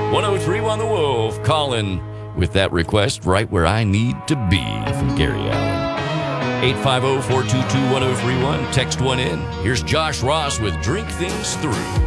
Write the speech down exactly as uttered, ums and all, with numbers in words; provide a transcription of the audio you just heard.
one oh three one The Wolf, calling with that request right where I need to be from Gary Allen. eight five zero, four two two, one oh three one. Text one in. Here's Josh Ross with Drink Things Through.